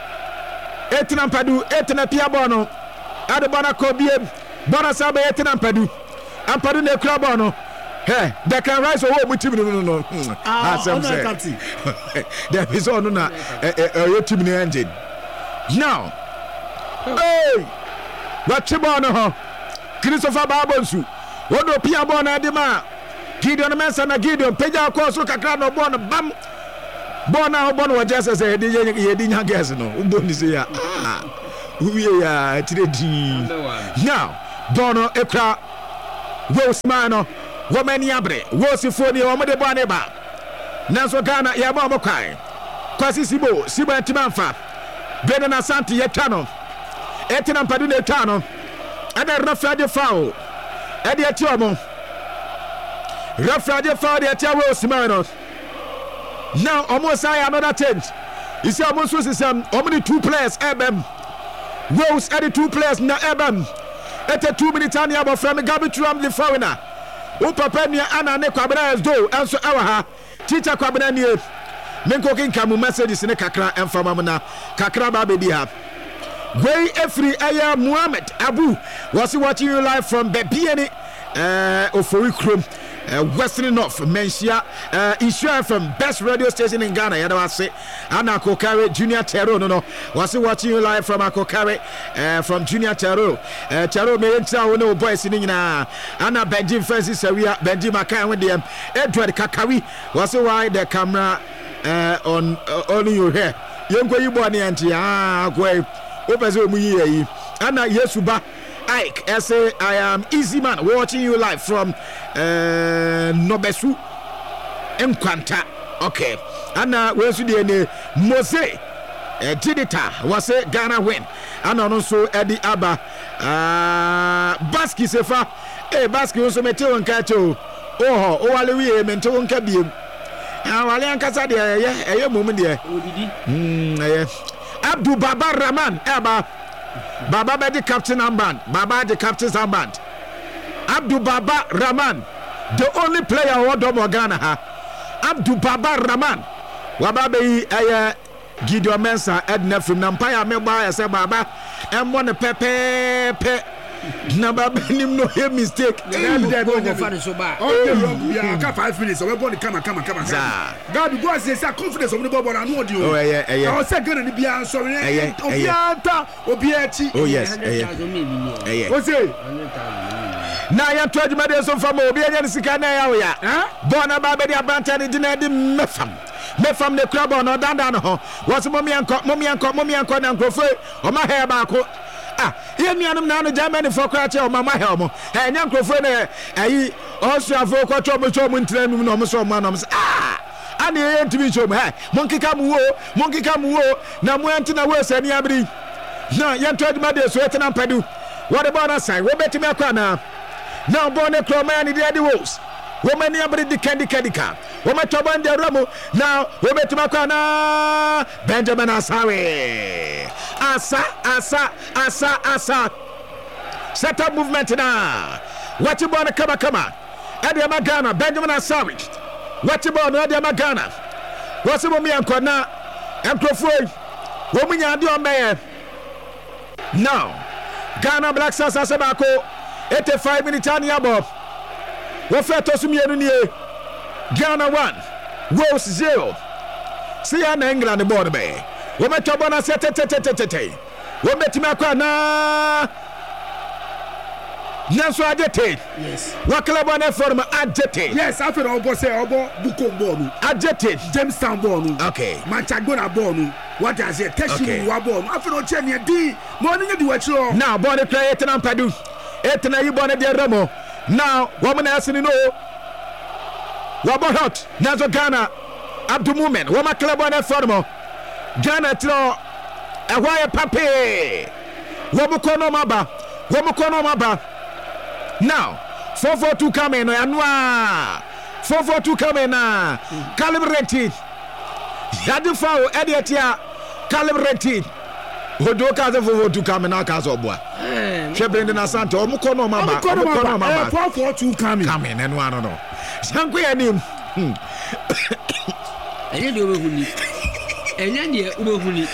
Etina Padu, Etina Piabono. At the Bona Kobe, Bona Sabe Etina Padu. And Padu the Crabono. Hey, they can rise over with him. No. As I'm saying. There is on a team engine. Now, hey, what Chibono, Christopher Babonsu, what do Piabona Dema, Gideon Mesa and Gideon, Peja Coso Cacrano Bona, Bam, Bona Bono, just as a Yedina Gasino, Ubunisia. We are today. Now, Bono Ekra, Rosemano. Woman Yabre, Wosifoni, Omade Baneba, Naso Ghana, Yamokai, Kwasi Sibo, Siba Timanfa, Benana Santi Yetano, Etinam Padune Tano, and a Rafadia Fowl, Eddie Atomo, Rafadia Fowl, the Ataro Simano. Now, almost I another tent. You see, almost was some only 2 players, Ebem. Rose, Eddie 2 players, na Ebem. At a 2 minute time, about from the garbage ram the foreigner. Upapania ana ne kwabena do enso ewa ha teacher kwabena nie menko kinka mu messages ne kakra emfama na kakra ba be di ha wey efri aya Muhammad Abu was watching you live from Bebiani Ofori Krom Western North Mensia Isha from best radio station in Ghana yada wase ana Kokare Junior Terro no was watching you live from Kokare from Junior Terro Terro me enta wono boys ni nyina ana Benjamin Francis Awia Benjamin Makan with them Edward Kakawi was why the camera on your hair yenko yibo ani anti kwai opese mu yi ana Yesuba Ike, I say I am Easy Man watching you live from Nobesu Enquanta. Okay, and where's the Mose Tidita was a Ghana win, and also Eddie Abba Baski Sefa, Baski also Meteo and Kato. Oh, Alewi, Mento and Kabi. Alian Casadi, a moment there. Abdul Baba Rahman, Abba. Baba the captain armband. Baba the captain's armband. Abdul Baba Rahman, the only player who do Ghana ha. Abdul Baba Rahman. Wababe Gideon Mensa Edna from Nampaya Meba say Baba and one pepe Naba him no hear mistake. Go for so bad. Okay, 5 minutes. So we're going to come. God go say confidence of the ball and what you. Oh yeah. I was going to be answering. Obiati. Oh yes. What's it? Now you told me there's some from Obiati Sikana area. Bona Baba the Abantani dinner the Mefam the crab on or down. What's mommy and Crofo or my hair back. Here me and now the German for Cratch or Mamma Helmo, and young Crofone, also a vocal trouble in train, no so manums. And the end to be shown, monkey come wo, now went in a worse any abri. No, young tried my dear sweating and Padu. What about us? We bet him a corner. Now, born a cromani, the Eddie Wolves. Woman, the candy car. Woman, Toban de Ramo. Now, we bet him a corner. Benjamin Asawe. Asa. Set up movement now. What you born a come. Eddie Magana, Benjamin Asawe. What you born, Eddie Magana. What's the woman and corner? And Crofroy. Woman, you do a man. Now, Ghana Black Stars Asabako. 85 minutes on Yabo. Wafeto Sumie Ghana 1, Rose 0. See an England the border bay. We met Tobana set. We met Makana. Nanso Adjete. Yes. Wakalabana form Adjete. Yes, after all, boss, Buko Bonu. Adjete. Jamestown Bonu. Okay. Machagona Bonu. What does it? Teshi Wabon. After all, Chenya D. Morning at the watch. Now, Bonnet play it and Padu. Etna you bonnet de Ramo. Now, woman has to know. Wabahot, Nazo Ghana, Abdul Mumen, Wama Kalabana Formo, Ghana Tro, Awaya Pape, Wamukono Maba. Now, 442 coming, Anwa, 442 coming, calibrated. Yadufao, Ediatia, calibrated. Hodoka za 442 coming, Akazoboa. Shebrende na Santo, Mukono Maba, 442 coming, and one no. Sankwe anim. ɛnyɛ deɛ wobɛhuni ɛnyɛ deɛ wobɛhuni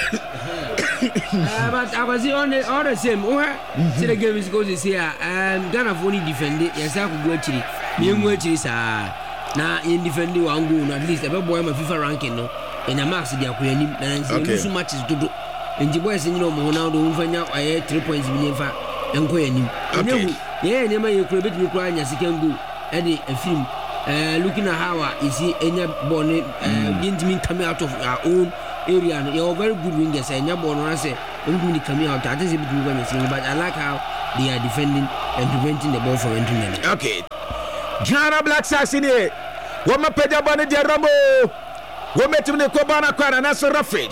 but I was all the same. See the game is going to say, Ghana for only defend it. Yes, I could go actually. Me and which is now in defending one goal, at least a boy my FIFA ranking no. And a max they are playing and so much is to do. And the boys, now don't find out I had 3 points in the and going him. Yeah, never you could be crying as you can go. Eddie a film looking at how is he any bonnet didn't mean coming out of our own. Area, you're very good wingers, and you're born. I say, only coming out. I just but I like how they are defending and preventing the ball from entering. Okay, Ghana Black Stars in here. Woman Peja Bonnie Rambo. Woman to the Kobana Kwan and that's a Rafid.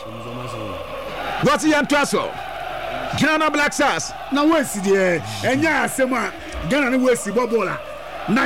What's the Antraso? Ghana Black Stars. Now, where's the and yeah, Sema Ghana West Bobola. Now,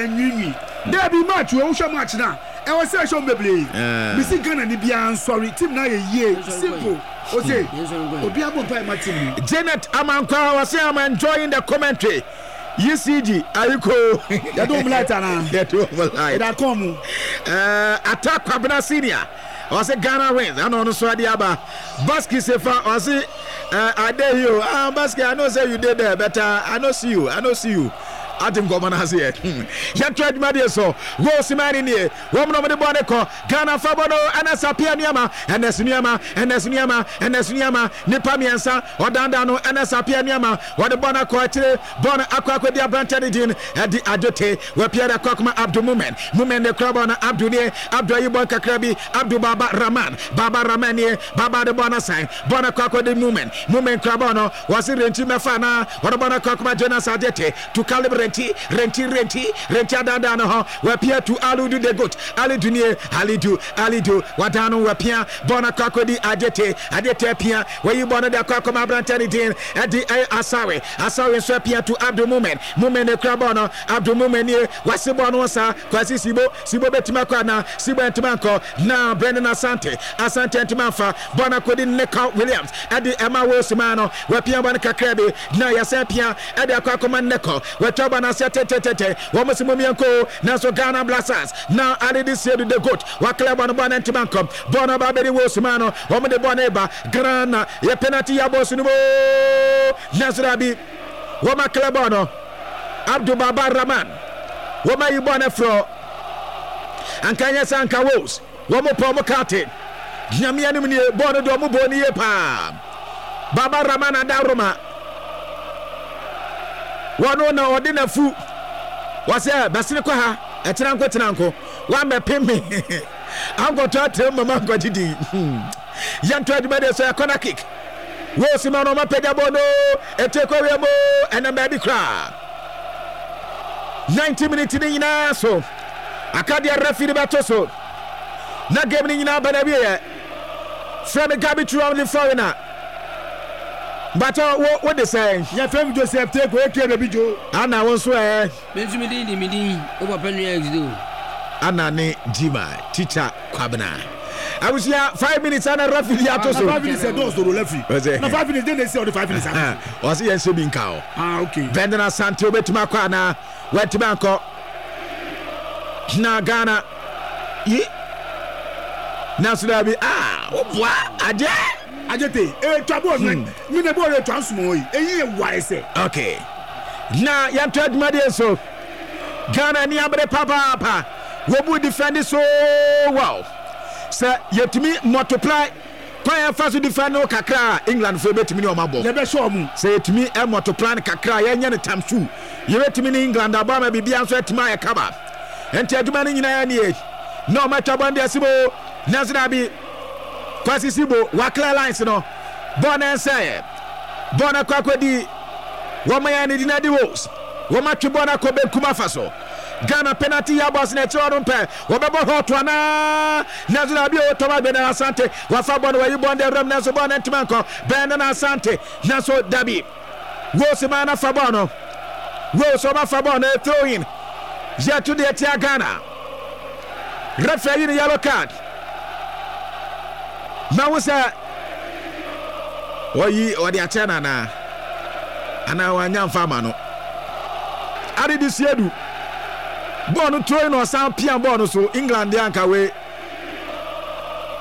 yeah, there be much, we also match now. I was saying, show me play. Missing Ghana, ni biya sorry. Team na ye simple. Okay. Obiabo by my team. Janet Amankwa was saying I'm enjoying the commentary. UCG, Ayuko. You don't like that. You don't like that. Come. Attack Kwabena Senior. I say Ghana wins. I know no so adiaba. Baski Sefa. I say I dare you. Baski, I know say you did there, but I know see you. I know see you. Atim Goman has here. Yan tried Madia so. Rosemary near. Woman of the body call Ghana Fabono and Asapia Niama and Nesuniama and Nesuniama and Nesuniama Nipamiansa or Dandano and Asapia Niama. What the Bona Coatre, Bona Aqua dia Brantadin at the Adote, where Pierre Kokma Abdu Mumen, Mumen the Krabana Abdune, Abduyibon Kakrabi, Abdu Baba Raman, Baba Ramani, Baba the Bona sign, Bona Koko the Mumen, Mumen Krabano, was it Rentimafana, what a Bona Kokma Jonas Adete to calibrate. Renti adadano wapia to aludu de goat alidunie alidu wadano wapia bona kakodi adete pia where you bona da kakoma brantani din edi asawe swapia to abdu mumen the krabono abdu mumen wasibono sa kwasi sibo betima kwana sibo entimanko na Brendan Asante entimanfa bona kodi Neka Williams edi Emma Wilsmano wapia bona kakrebe na yasapia edi akakoma Neko watoba na tete Womusimumianko Naso Ghana Black Stars now added this year to the goat Wakleba no Bona Timanko Bona Baberi Wilsmano Woman de Boneba Grana ye penalty ya Bosunubo Nasrabi Woma Klebono Abdu Baba Raman Woma Yubone Fro Ankanya Sanka Wolves Womo Pomo Kate Nyamianu Mini Bono Domu Boni Pa Baba Raman Adaroma one na ordina fu was there basine kwa ha etenanko one me pembe ango to atem mama gwagidi yan to admade so corner kick wo simano ma peda bono eteko wemo ena baby cry 90 minutes ni nyina so akadia referee batoso na game ni nyina bana biye from Gabi Trump the foreigner. But what they say? Yeah, Fem Joseph take away baby Joe. Anna won't swear. Benjamin over Penny do. Anna ne Jima, teacher Kwabena. I was here 5 minutes and a roughly 5 minutes and those to left. No 5 minutes, then they say the 5 minutes. Was he a swimming cow? Okay. Bendana Santo Betumakwana, went to Bangkok. Na Ghana. Ye. Nasulabi. What? Ajete trouble me na ball transmo eyi why say okay na ya trade made so Ghana ni abre papa wo bu defend so wow say yetimi multiply kwa fa so defend no kakra England fo betimi ni o mabo ye be show mu say yetimi e multiply kakra ye nya ne times 2 ye betimi ni England aba ma bibia so etima ye kaba enti aduma ni nyina ya ni e no ma twabande asibo Nasrabi Kwasi Sibo Wakla lines no Bona say Bona Kwakodi Woma ya ni dinadi wolves Woma Chibona Kobe Kumafaso Ghana penalty ya boss na choro mpe Wobebo hot wana Nazula bio Toma Brendan Asante Wafa bona wa yibonde ram naso bona ntimanko Brendan Asante naso dabi Wosimana Fabono Wosoma Fabono throw in Jetu de tia Ghana Referee in yellow card Now was that? Oyi odi achana na ana wanya mfama no. Ade this year do. Ball no throw no sound pian ball no so England dey anka we.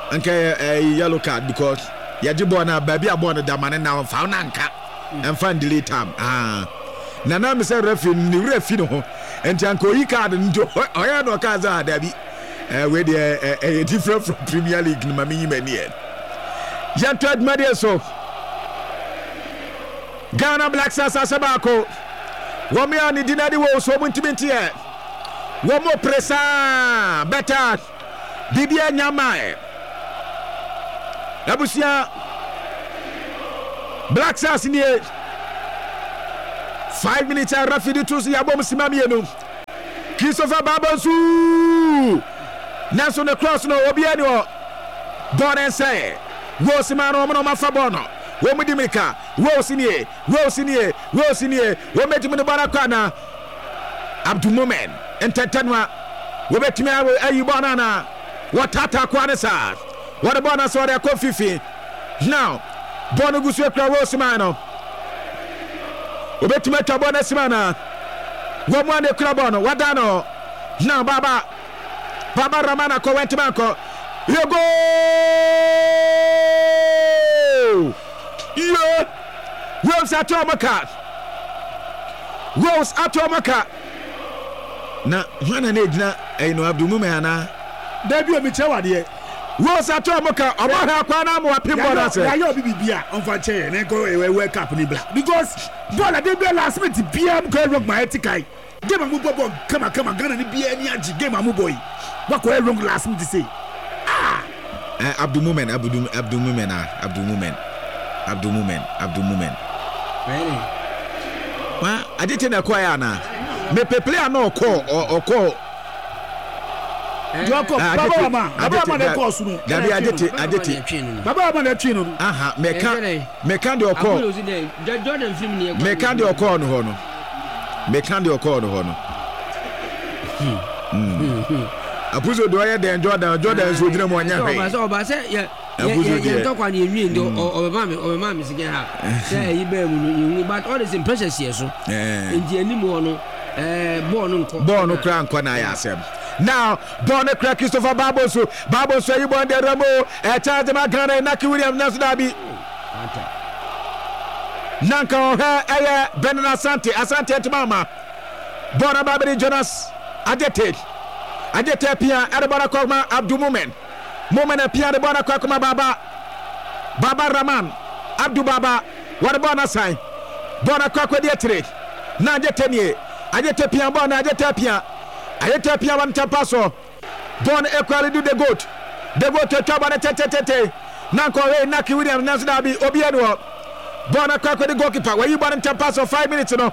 Anka yellow card because yajibo na baby abon da mane na fa na nka emfa delay time na me say referee ni referee no enti anka oyi card njo oya no ka za da bi we dey different from Premier League no mami mani e ya third media so Ghana Black Stars asabako wo me ani dinadi wo so muntimenti e wo mo presa better bibia nyama Abusia Black Stars ni 5 minutes and Rafidi Tusi Yabom Simamienu Christopher Babansu Nanso the cross no Obiano Bon and say Wosimano Mafabono Womudimika Wosinie Wometimino Barakana Abdu Moment Entertainment Wometimia Ayubanana Watata Kwanesa. What about us? What are Kofifi? Now, Bonagusu Wosimano. Ubetimeta Bonasimana. Woman de Clabono. Wadano. Now, Baba Ramana Coventimako. You go! Yeah! Rose Atomaka. Na, Hana Nedna, and Abdu Mumana. Debut Michawa, dear. Rose Atomoka, Omaha Kwana, Pimbo, say, I be beer on for chair and go away, wake up in the black. Because Bola de Bella last minute, PM go wrong my etiquette. Give a mubo, come on, gonna be any game a muboy. What go wrong last minute to say? Abdu Mumen. Well, I didn't acquire now. Me play no call or call. Baba de course no. Dabi adete. Baba de chino. Aha, meka de okọ. Jordan film ni. Meka de okọ no ho no. Apuzo do ya den Jordan so gyina mo anya hwe. So ba say ye tokwa na enwi ndo obema me sige ha. Say yi ba mu no, but all this impressions here so. Ndi animu no ball no kra nko na ya asem. Now, Bonne crack Christopher Babosu, you born the Ramo, charge my grand Naki William Nasdabi. Nanka her, Benin Asante Mama, Bona Babri Jonas, Adete Pia, Adabara Koma, Abdu Moment Pia, the Bona Kakuma Baba Raman, Abdu Baba, what a bona sign, Bona Kakwa Dietrich, Najetenie, Adete Pia Bona, Adete Pia. Ayete pia wan tapaso Bon equally do the goat to tabane tete nanko Naki William Nasdabi Obiano Bon akwa the goalkeeper where you ban tapaso 5 minutes no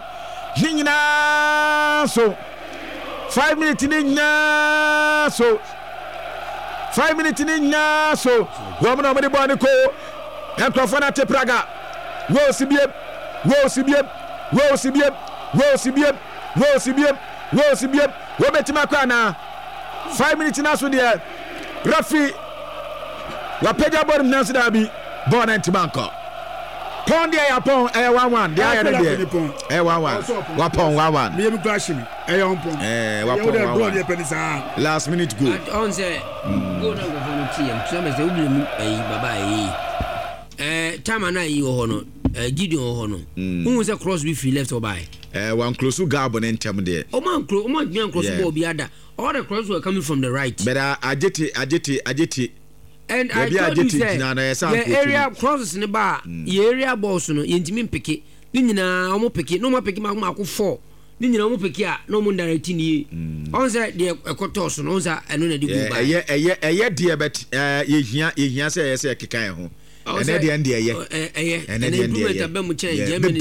Nina so 5 minutes Nina so 5 minutes Nina so woman of the body ko Encrofona te Praga Wo sibie Wobetima Kwana 5 minutes na so there Rafi Wapeja Bodum Nasdabi Bon Antimanko Pon dia ya pon 1-1 dia ya there 1-1 Wapon 1-1 me clash me pon wapon last minute goal on say go na go for team so me say ubile baba time na yi ho no Gideon ho no who say cross be free left or by one close to Gabon and Tam there. Oh man, cross ball be other. All the crosses were coming from the right. But ajeti. And I told you say the area crosses in the bar, the area balls no intimi pick it. Nina omo pick it, no more pick ma 4. Nina omo pick ya, no more directing ye. On say the kotos no za eno na di go by. Dear but ye here say keka ho. And then the end and then Germany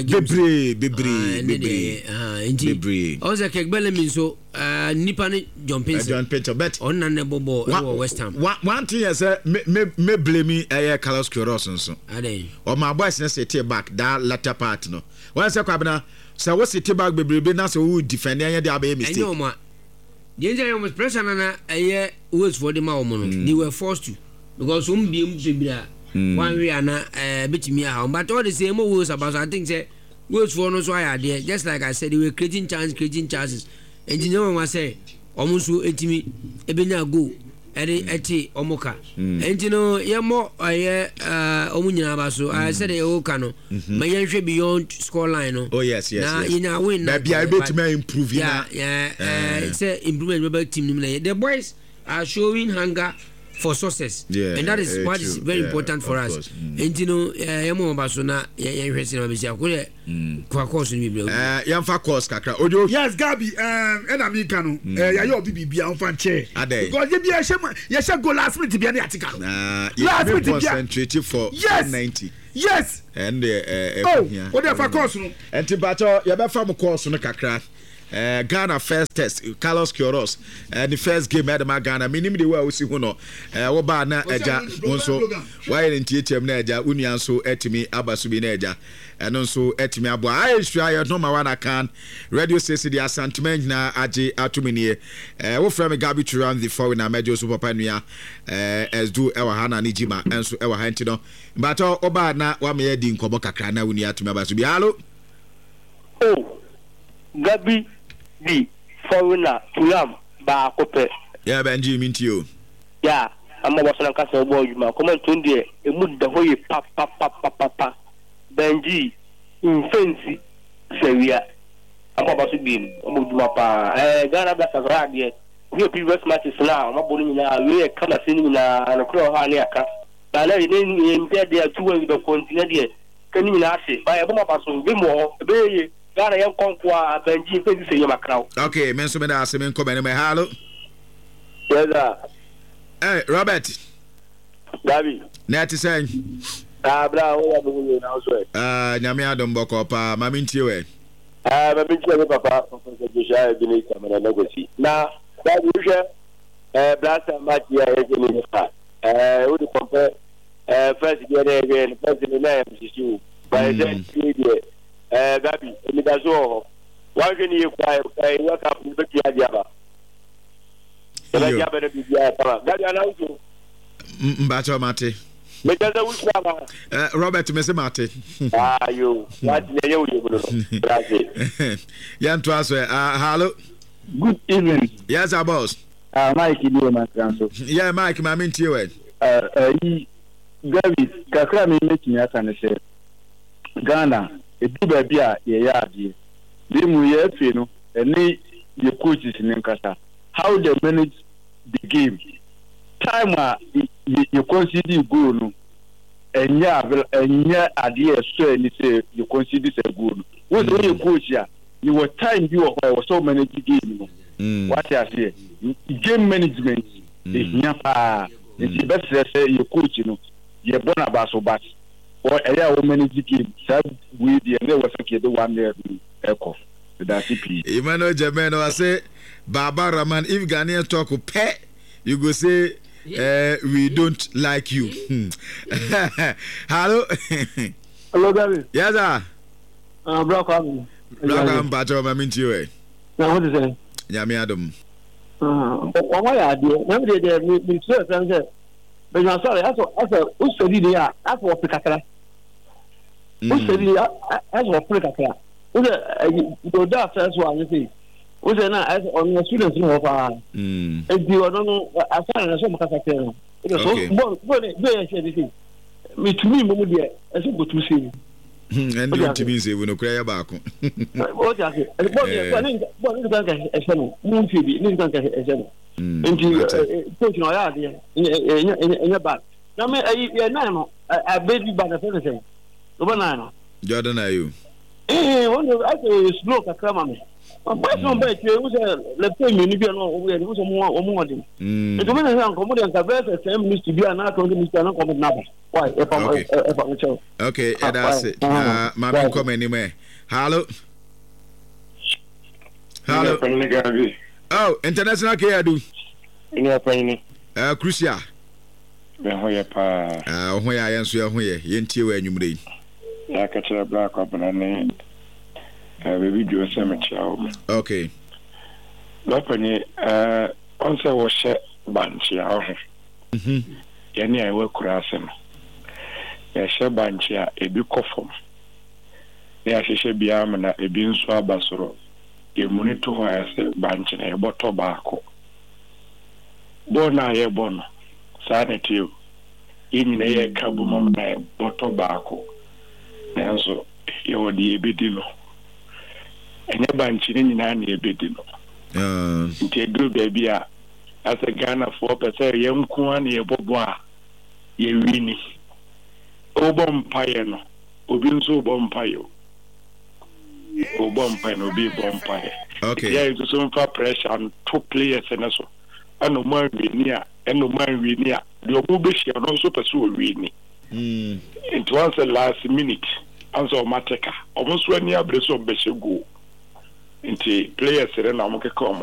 also Kegbele means so Nippon John Pinto bet on an bobo West Ham. One thing is me blame Carlos Queiroz so. Or my boys say back that latter part no. Once a cabana, so what's it back be now so who defend any other mistake. No ma. The engineer was pressure and a words for the Maomono. They were forced to because some be one way and bit me out, but all the same words about I think say words for no so I there. Just like I said, they were creating chances. And you know what I say, almost to me, Ebena go, eti omuka enti no yemo aye omunyina ba so I said e o ka no ma yenhwe beyond score line no oh yes na yina win na bia betima improve na say improvement by team nim the boys are showing hunger for success and that is what is very important for us enti no yemo ba so na yenhwe sinema be sia ko kwa course ni bi yamfa course kakra ojo yes Gabi ena mi ka no ya yo bibia on fan che because ye bia ye she go last minute bia na atika last minute bia concentrate for 90 yes and what the for course no enti bacho ye be fa mo course no kakra Ghana first test Carlos Queiroz the first game at Ghana minim the way we see no wo ba na eja wonso why ntietem na eja unuan so etimi abasubi na eja eno so etimi abo ayesua ye no ma wana kan radio station the asantment na age atumini wo from Gabi Turan the foreign Amejo so papa nua esdu ewa hana ni jima enso ewa hanti no but oba na wa me di nkobo kakra na unia atumi abasubi hallo Gabi di foreigner Turam ba kope ya Benji mintio ya amma wasana kasa bo yuma kuma tun de emu da hoye pa Benji infensi seria amma ba su bim amma duma pa Ghana ba sa radio we previous matches na amma bonu na we kama sini na anakro ha ne aka ba na ni nte de atuwa do continue de kani na ase ba ya ba so bi mo be Ghana yan konkwa Benji infensi se yema kraw okay men so me da ase men ko me hello yes hey Robert Gabi net say bra o ya bugu na so nyame adom boko pa ma mintie we ma mintie we papa so je bi ni kamera na gosi na dauje blast match ya ye ni fa we do compare first year again first in the MCC by then Gabi ni da zo wa je ni kwa wa ka fu be ya dia ba ya be bi ya pa Gabi ana uzo mbacho mate mejaza usama Robert Mesemate ayo what ne you bro yan to aso hello good evening yes our boss Mike Dio man transo yeah Mike ma mintie we Gabi kakra me mekinya kana se Ghana edu ba bia ye ya ade bi mu ye afi no eni ye coaches ni nkasa how they manage the game time you consider goal no enya ade so any say you consider say goal when you coach ya you were time you were so manage the game no what I say game management is nyapa it's best say you coach no you born about so bad or area wo manage the game so we the never say the one there echo that CP Emmanuel Jemeno I say Baba Rahman if Ghanaian talk pe you go say we don't like you. Hello. Hello, Gabi. Yes, sir. Broadcom. Broadcom, Bacho, my mintie. Now, what is it? Yami Adam. Why are you? Never did me sure, but I'm sorry. Who studied there? That's what Picatra. Who studied as what Picatra? Go down first one, you see. We say na as on the students no fa if you don't know asana na so makasa tell so bon dey share this me to me mo dey as go to see and don't to be say we no kura ya ba ko o ja say bon ni kan ka eseno mo fi bi ni kan ka eseno enti coach no ya dey enya ba na me ya na no a baby ba na say say o ba na no Jordan are you one I say slow ka kama me but no bet you was let's say me be no we was mo dem e to me na nko mo dem ka verse same needs to be an account minister na come na why if I'm okay that's it mama come anywhere hello oh international care do ina pani crucial be hoye pa ho ya yenso ya ho ye yentie wa anwumre ya ka tira black up na ne baby do cemetery. Okay. Lopani onse wo she banchi aho. Yani ai we kura asem. Ya she banchi a ebi kofom. Ya she bia am na ebi nso abasoro. Ye monitor ho ase banchi na eboto baako. Bona ye bono. Sanity. In a cabo mom na bottle barco. And so you would be bedino. And your bunch in any bedino. Integral baby as a Ghana 4% young Kwan ye boboa ye winnie. Obompire no. Obinso bompayo. Obompire no be bompire. Okay. Yeah, it's some pressure and 2 players and so. And no man winnia, and no man winnia. The Obubishi and also pursue winnie. It was the last minute. And so Mateka. Almost when you have the so go. Into players and I'm come.